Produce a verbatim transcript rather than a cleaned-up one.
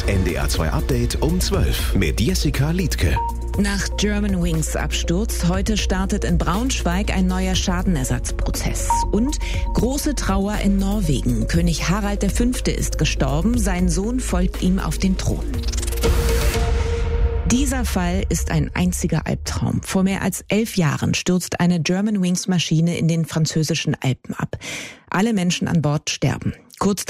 Das N D R zwei Update um zwölf mit Jessica Liedtke. Nach Germanwings Absturz heute startet in Braunschweig ein neuer Schadenersatzprozess. Und große Trauer in Norwegen. König Harald der Fünfte ist gestorben, sein Sohn folgt ihm auf den Thron. Dieser Fall ist ein einziger Albtraum. Vor mehr als elf Jahren stürzt eine Germanwings-Maschine in den französischen Alpen ab. Alle Menschen an Bord sterben. Kurz